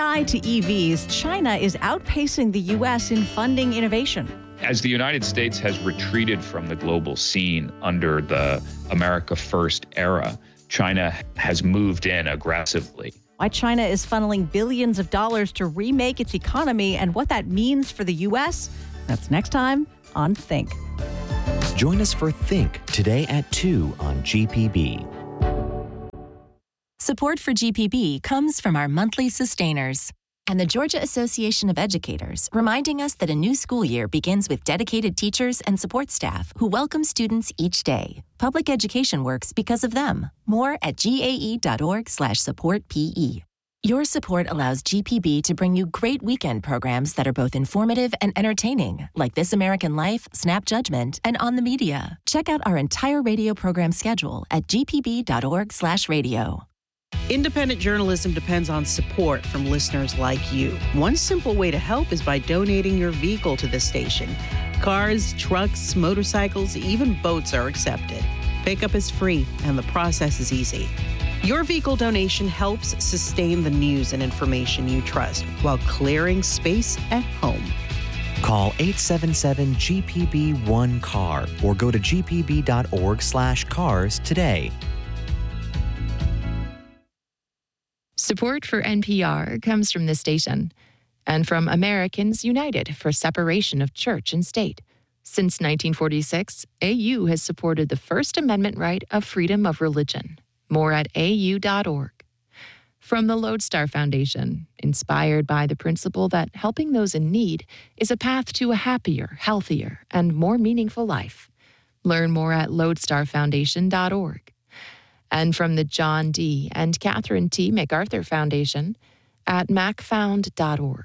AI to EVs, China is outpacing the U.S. in funding innovation. As the United States has retreated from the global scene under the America First era, China has moved in aggressively. Why China is funneling billions of dollars to remake its economy and what that means for the U.S., that's next time on Think. Join us for Think today at 2 on GPB. Support for GPB comes from our monthly sustainers and the Georgia Association of Educators, reminding us that a new school year begins with dedicated teachers and support staff who welcome students each day. Public education works because of them. More at gae.org/supportpe. Your support allows GPB to bring you great weekend programs that are both informative and entertaining, like This American Life, Snap Judgment, and On the Media. Check out our entire radio program schedule at gpb.org/radio. Independent journalism depends on support from listeners like you. One simple way to help is by donating your vehicle to this station. Cars, trucks, motorcycles, even boats are accepted. Pickup is free, and the process is easy. Your vehicle donation helps sustain the news and information you trust while clearing space at home. Call 877-GPB-1-CAR or go to gpb.org/cars today. Support for NPR comes from this station and from Americans United for Separation of Church and State. Since 1946, AU has supported the First Amendment right of freedom of religion. More at au.org. From the Lodestar Foundation, inspired by the principle that helping those in need is a path to a happier, healthier, and more meaningful life. Learn more at lodestarfoundation.org. And from the John D. and Catherine T. MacArthur Foundation at macfound.org.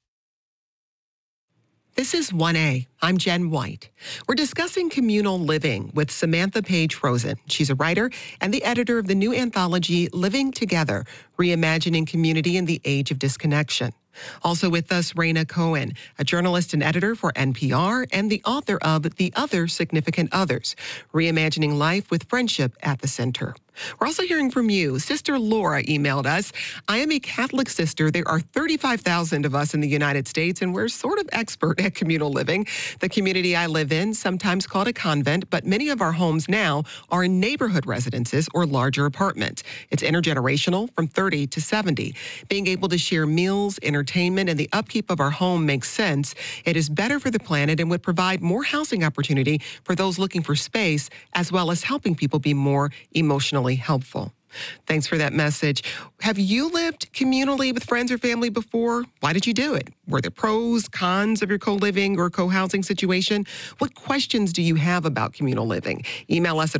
This is 1A. I'm Jen White. We're discussing communal living with Samantha Page Rosen. She's a writer and the editor of the new anthology, Living Together, Reimagining Community in the Age of Disconnection. Also with us, Raina Cohen, a journalist and editor for NPR and the author of The Other Significant Others, Reimagining Life with Friendship at the Center. We're also hearing from you. Sister Laura emailed us. I am a Catholic sister. There are 35,000 of us in the United States, and we're sort of expert at communal living. The community I live in, sometimes called a convent, but many of our homes now are in neighborhood residences or larger apartments. It's intergenerational from 30 to 70. Being able to share meals, entertainment, and the upkeep of our home makes sense. It is better for the planet and would provide more housing opportunity for those looking for space, as well as helping people be more emotionally helpful. Thanks for that message. Have you lived communally with friends or family before? Why did you do it? Were there pros, cons of your co-living or co-housing situation? What questions do you have about communal living? Email us at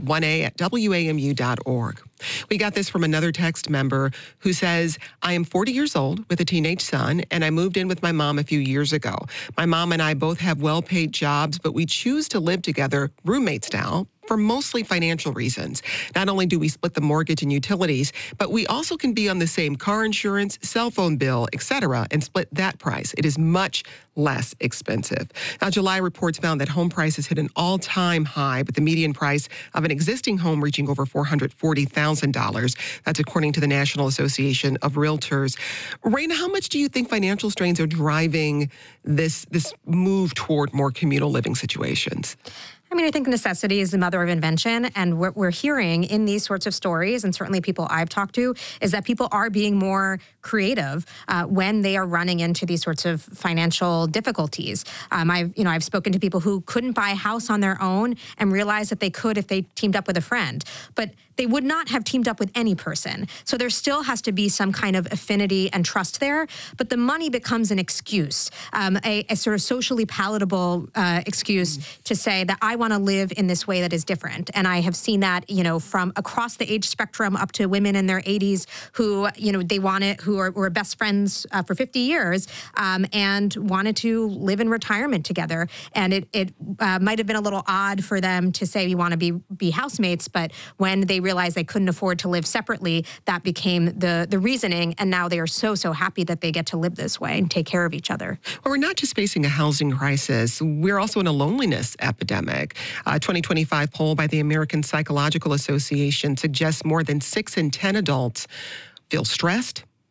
1a@wamu.org. We got this from another text member who says, I am 40 years old with a teenage son, and I moved in with my mom a few years ago. My mom and I both have well-paid jobs, but we choose to live together roommate style for mostly financial reasons. Not only do we split the mortgage and utilities, but we also can be on the same car insurance, cell phone bill, etc., and split that price. It is much less expensive. Now, July reports found that home prices hit an all-time high, with the median price of an existing home reaching over $440,000. That's according to the National Association of Realtors. Raina, how much do you think financial strains are driving this move toward more communal living situations? I mean, I think necessity is the mother of invention, and what we're hearing in these sorts of stories, and certainly people I've talked to, is that people are being more creative when they are running into these sorts of financial difficulties. I've spoken to people who couldn't buy a house on their own and realized that they could if they teamed up with a friend, but they would not have teamed up with any person. So there still has to be some kind of affinity and trust there, but the money becomes an excuse, a sort of socially palatable excuse to say that I want to live in this way that is different. And I have seen that, from across the age spectrum up to women in their 80s who, they want it, who were best friends for 50 years and wanted to live in retirement together. And it might have been a little odd for them to say we want to be housemates, but when they realized they couldn't afford to live separately, that became the reasoning. And now they are so happy that they get to live this way and take care of each other. Well, we're not just facing a housing crisis. We're also in a loneliness epidemic. A 2025 poll by the American Psychological Association suggests more than 6 in 10 adults feel stressed,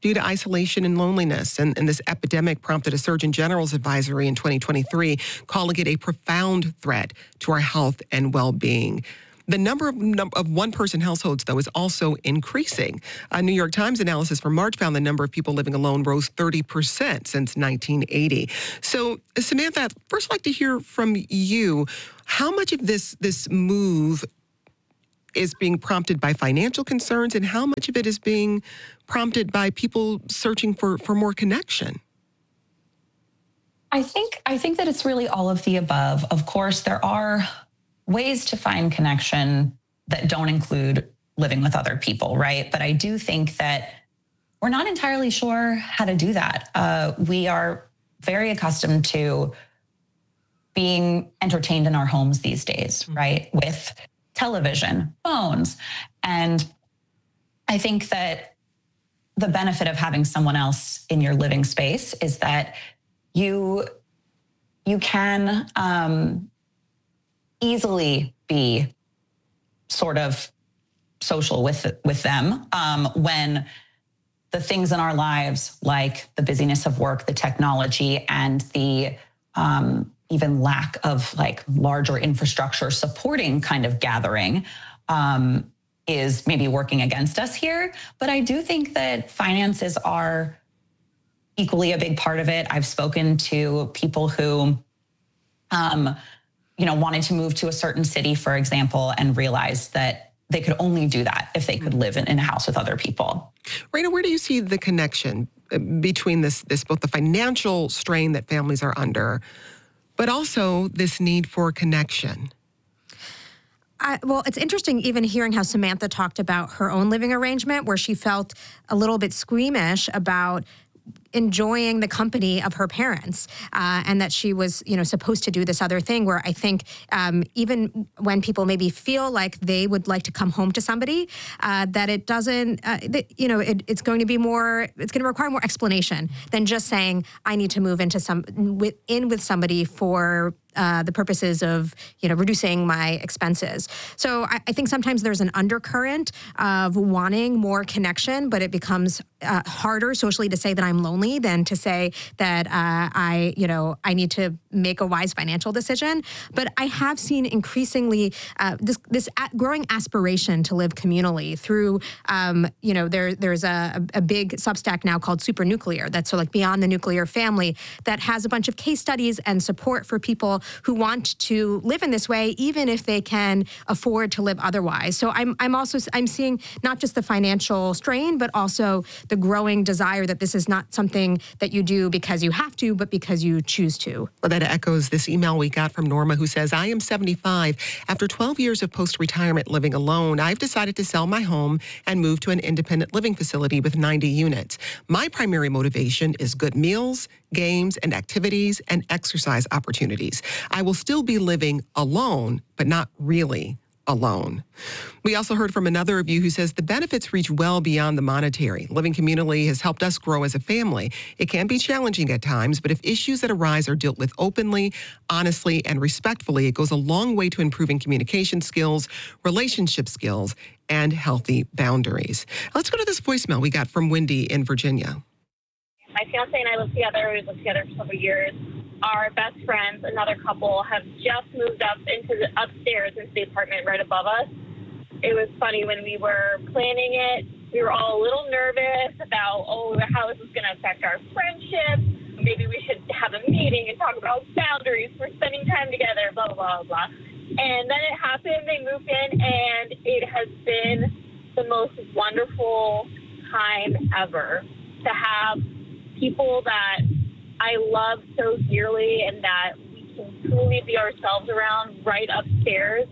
due to isolation and loneliness. And this epidemic prompted a Surgeon General's advisory in 2023, calling it a profound threat to our health and well-being. The number of one-person households, though, is also increasing. A New York Times analysis from March found the number of people living alone rose 30% since 1980. So, Samantha, I'd first like to hear from you. How much of this move is being prompted by financial concerns, and how much of it is being prompted by people searching for more connection? I think that it's really all of the above. Of course, there are ways to find connection that don't include living with other people, right? But I do think that we're not entirely sure how to do that. We are very accustomed to being entertained in our homes these days, right? With television, phones. And I think that the benefit of having someone else in your living space is that you can easily be sort of social with them when the things in our lives, like the busyness of work, the technology, and the even lack of like larger infrastructure supporting kind of gathering is maybe working against us here. But I do think that finances are equally a big part of it. I've spoken to people who wanted to move to a certain city, for example, and realized that they could only do that if they could live in a house with other people. Raina, where do you see the connection between this both the financial strain that families are under, but also this need for connection? Well, it's interesting even hearing how Samantha talked about her own living arrangement, where she felt a little bit squeamish about enjoying the company of her parents, and that she was, supposed to do this other thing where I think even when people maybe feel like they would like to come home to somebody, that it doesn't, it's going to be more, it's going to require more explanation than just saying, I need to move with somebody for the purposes of, reducing my expenses. So I think sometimes there's an undercurrent of wanting more connection, but it becomes harder socially to say that I'm lonely than to say that I need to make a wise financial decision. But I have seen increasingly this growing aspiration to live communally through, there's a big Substack now called Super Nuclear that's sort of like Beyond the Nuclear Family that has a bunch of case studies and support for people who want to live in this way, even if they can afford to live otherwise. So I'm seeing not just the financial strain, but also the growing desire that this is not something that you do because you have to, but because you choose to. Well, that echoes this email we got from Norma, who says, I am 75. After 12 years of post-retirement living alone, I've decided to sell my home and move to an independent living facility with 90 units. My primary motivation is good meals, games and activities, and exercise opportunities. I will still be living alone, but not really alone. We also heard from another of you who says the benefits reach well beyond the monetary. Living communally has helped us grow as a family. It can be challenging at times, but if issues that arise are dealt with openly, honestly, and respectfully, it goes a long way to improving communication skills, relationship skills, and healthy boundaries. Let's go to this voicemail we got from Wendy in Virginia. My fiance and I live together. We've lived together for several years. Our best friends, another couple, have just moved up into the upstairs into the apartment right above us. It was funny when we were planning it. We were all a little nervous about, how is this going to affect our friendship? Maybe we should have a meeting and talk about boundaries for spending time together, blah, blah, blah, blah. And then it happened. They moved in, and it has been the most wonderful time ever to have people that I love so dearly and that we can truly be ourselves around right upstairs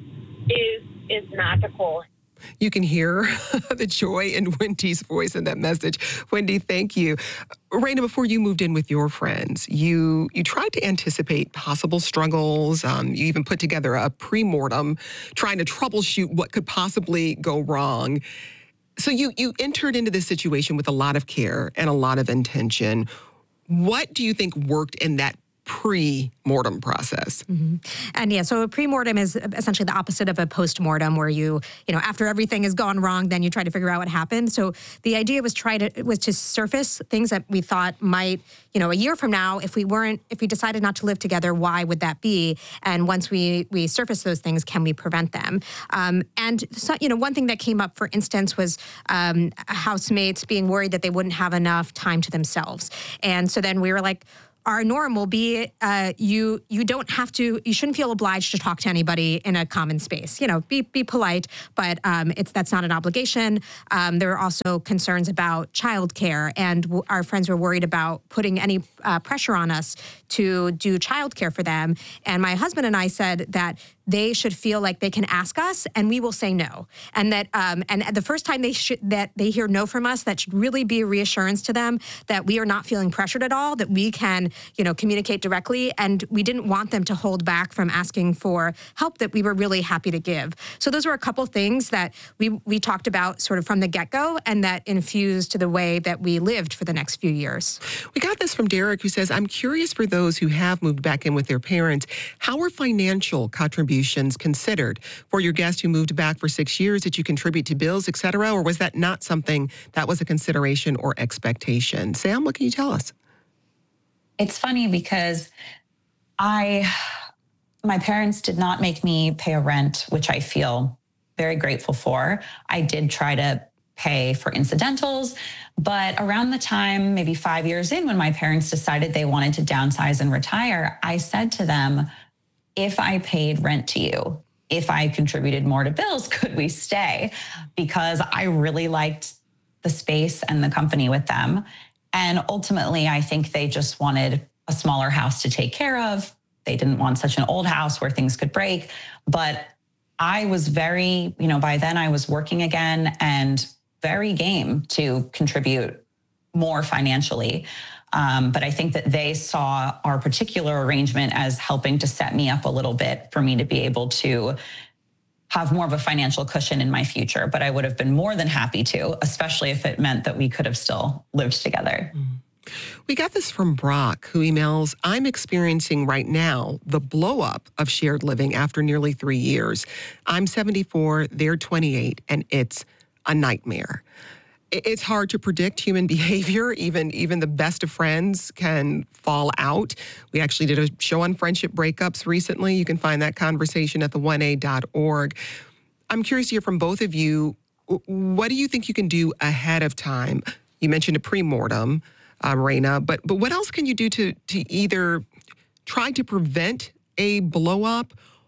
is magical. You can hear the joy in Wendy's voice in that message. Wendy, thank you. Raina, before you moved in with your friends, you tried to anticipate possible struggles. You even put together a pre-mortem trying to troubleshoot what could possibly go wrong. So you entered into this situation with a lot of care and a lot of intention. What do you think worked in that pre-mortem process. Mm-hmm. And yeah, so a pre-mortem is essentially the opposite of a post-mortem, where you know, after everything has gone wrong, then you try to figure out what happened. So the idea was to surface things that we thought might, you know, a year from now, if we decided not to live together, why would that be? And once we surface those things, can we prevent them? And so, you know, one thing that came up, for instance, was housemates being worried that they wouldn't have enough time to themselves. And so then we were like, our norm will be you shouldn't feel obliged to talk to anybody in a common space. You know, be polite, but that's not an obligation. There are also concerns about childcare, and our friends were worried about putting any pressure on us to do childcare for them. And my husband and I said that they should feel like they can ask us and we will say no. And that and the first time that they hear no from us, that should really be a reassurance to them that we are not feeling pressured at all, that we can, you know, communicate directly. And we didn't want them to hold back from asking for help that we were really happy to give. So those were a couple things that we talked about sort of from the get-go, and that infused the way that we lived for the next few years. We got this from Derek, who says, I'm curious, for those who have moved back in with their parents, how are financial contributions considered? For your guest who moved back for 6 years, did you contribute to bills, et cetera, or was that not something that was a consideration or expectation? Sam, what can you tell us? It's funny because my parents did not make me pay a rent, which I feel very grateful for. I did try to pay for incidentals, but around the time, maybe 5 years in, when my parents decided they wanted to downsize and retire, I said to them, if I paid rent to you, if I contributed more to bills, could we stay? Because I really liked the space and the company with them. And ultimately, I think they just wanted a smaller house to take care of. They didn't want such an old house where things could break. But I was very, you know, by then I was working again and very game to contribute more financially. But I think that they saw our particular arrangement as helping to set me up a little bit for me to be able to have more of a financial cushion in my future. But I would have been more than happy to, especially if it meant that we could have still lived together. We got this from Brock, who emails, I'm experiencing right now the blow up of shared living after nearly 3 years. I'm 74, they're 28, and it's a nightmare. It's hard to predict human behavior. Even the best of friends can fall out. We actually did a show on friendship breakups recently. You can find that conversation at the1a.org. I'm curious to hear from both of you. What do you think you can do ahead of time? You mentioned a pre-mortem, Raina, but what else can you do to either try to prevent a blow-up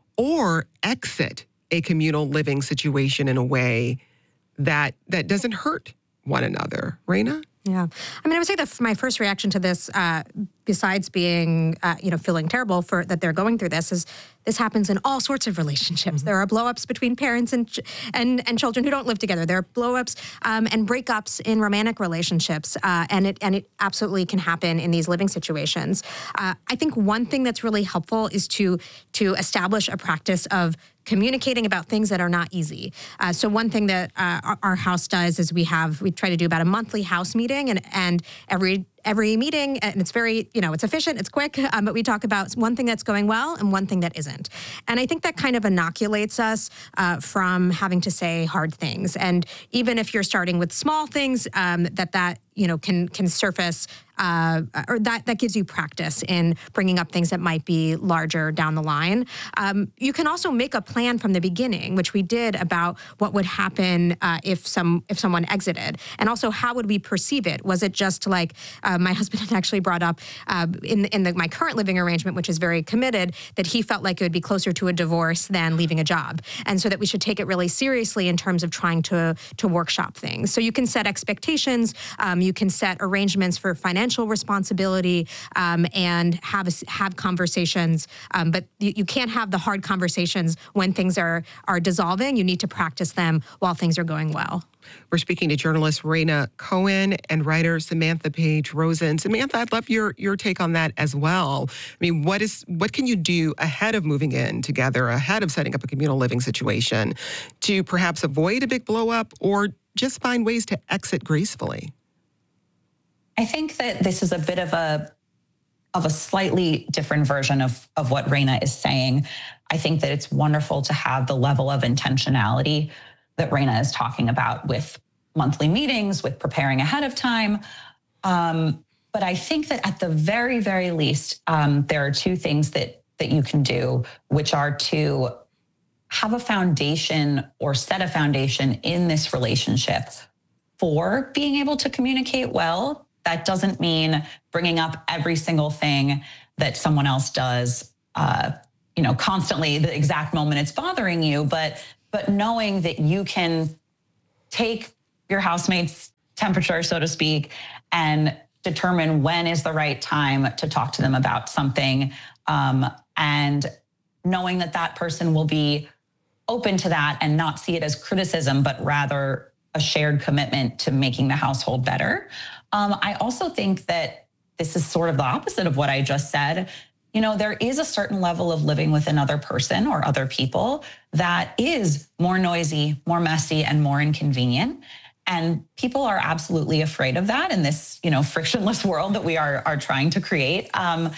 or exit a communal living situation in a way that doesn't hurt one another? Raina? Yeah. I mean, I would say that my first reaction to this, besides being, feeling terrible for that they're going through this, is this happens in all sorts of relationships. Mm-hmm. There are blow-ups between parents and children who don't live together. There are blow-ups and breakups in romantic relationships, and it absolutely can happen in these living situations. I think one thing that's really helpful is to establish a practice of communicating about things that are not easy. So one thing that our house does is we try to do about a monthly house meeting, and every meeting, and it's very, it's efficient, it's quick, but we talk about one thing that's going well and one thing that isn't. And I think that kind of inoculates us from having to say hard things. And even if you're starting with small things, that can surface, or that gives you practice in bringing up things that might be larger down the line. You can also make a plan from the beginning, which we did, about what would happen if someone exited, and also how would we perceive it? Was it just like my husband had actually brought up in my current living arrangement, which is very committed, that he felt like it would be closer to a divorce than leaving a job, and so that we should take it really seriously in terms of trying to workshop things. So you can set expectations. You can set arrangements for financial responsibility, and have conversations. But you can't have the hard conversations when things are dissolving. You need to practice them while things are going well. We're speaking to journalist Raina Cohen and writer Samantha Page Rosen. Samantha, I'd love your take on that as well. I mean, what can you do ahead of moving in together, ahead of setting up a communal living situation, to perhaps avoid a big blow up or just find ways to exit gracefully? I think that this is a bit of a of a slightly different version of what Raina is saying. I think that it's wonderful to have the level of intentionality that Raina is talking about with monthly meetings, with preparing ahead of time. But I think that at the very, very least, there are two things that you can do, which are to have a foundation or set a foundation in this relationship for being able to communicate well. That doesn't mean bringing up every single thing that someone else does, constantly the exact moment it's bothering you, but knowing that you can take your housemate's temperature, so to speak, and determine when is the right time to talk to them about something, and knowing that person will be open to that and not see it as criticism, but rather a shared commitment to making the household better. I also think that this is sort of the opposite of what I just said. There is a certain level of living with another person or other people that is more noisy, more messy, and more inconvenient. And people are absolutely afraid of that in this, frictionless world that we are trying to create.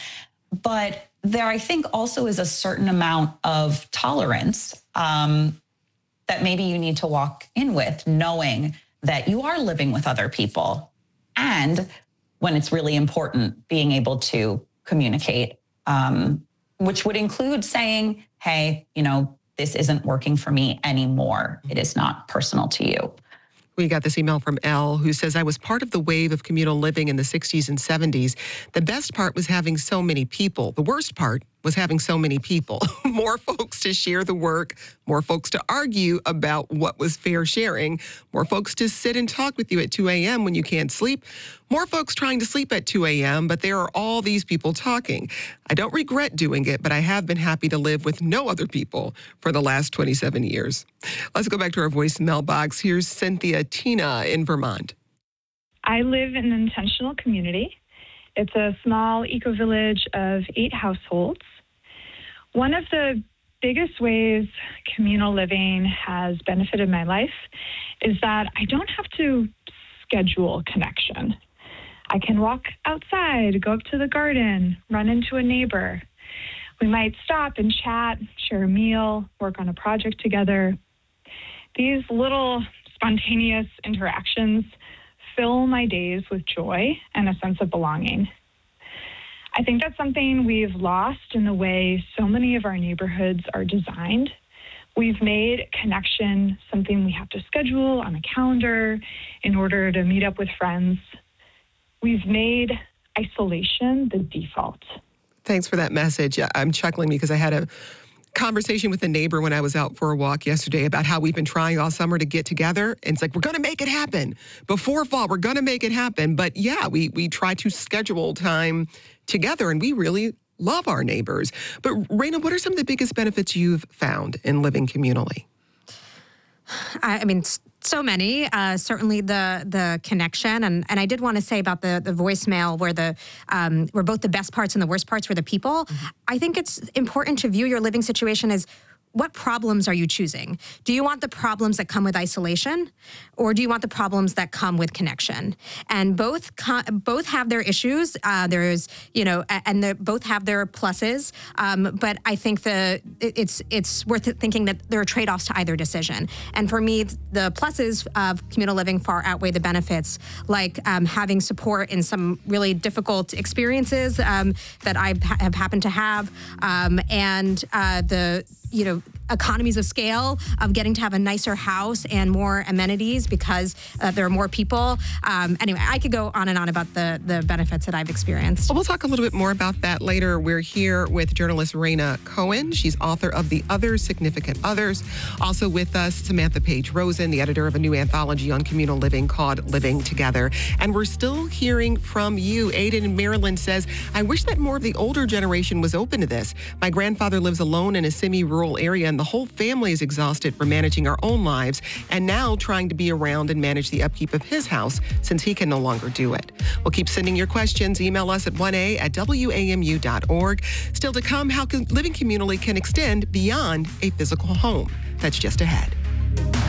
But there, I think, also is a certain amount of tolerance that maybe you need to walk in with, knowing that you are living with other people. And when it's really important, being able to communicate, which would include saying, hey, this isn't working for me anymore. It is not personal to you. We got this email from Elle, who says, I was part of the wave of communal living in the 60s and 70s. The best part was having so many people. The worst part was having so many people. More folks to share the work, more folks to argue about what was fair sharing, more folks to sit and talk with you at 2 a.m. when you can't sleep, more folks trying to sleep at 2 a.m., but there are all these people talking. I don't regret doing it, but I have been happy to live with no other people for the last 27 years. Let's go back to our voicemail box. Here's Cynthia Tina in Vermont. I live in an intentional community. It's a small eco-village of 8 households. One of the biggest ways communal living has benefited my life is that I don't have to schedule connection. I can walk outside, go up to the garden, run into a neighbor. We might stop and chat, share a meal, work on a project together. These little spontaneous interactions fill my days with joy and a sense of belonging. I think that's something we've lost in the way so many of our neighborhoods are designed. We've made connection something we have to schedule on a calendar in order to meet up with friends. We've made isolation the default. Thanks for that message. I'm chuckling because I had a conversation with a neighbor when I was out for a walk yesterday about how we've been trying all summer to get together. And it's like, we're going to make it happen. Before fall, we're going to make it happen. But yeah, we try to schedule time together, and we really love our neighbors. But Raina, what are some of the biggest benefits you've found in living communally? I mean, so many. Certainly the connection, and I did want to say about the voicemail where both the best parts and the worst parts were the people. Mm-hmm. I think it's important to view your living situation as, what problems are you choosing? Do you want the problems that come with isolation, or do you want the problems that come with connection? And both have their issues. And they both have their pluses. But I think it's worth thinking that there are trade-offs to either decision. And for me, the pluses of communal living far outweigh the benefits, like having support in some really difficult experiences that I have happened to have, and the economies of scale of getting to have a nicer house and more amenities because there are more people. Anyway, I could go on and on about the benefits that I've experienced. Well, we'll talk a little bit more about that later. We're here with journalist Raina Cohen. She's author of The Other Significant Others. Also with us, Samantha Page Rosen, the editor of a new anthology on communal living called Living Together. And we're still hearing from you. Aiden in Maryland says, I wish that more of the older generation was open to this. My grandfather lives alone in a semi-rural area, and the whole family is exhausted from managing our own lives and now trying to be around and manage the upkeep of his house since he can no longer do it. We'll keep sending your questions. Email us at 1a@wamu.org. Still to come, how living communally can extend beyond a physical home. That's just ahead.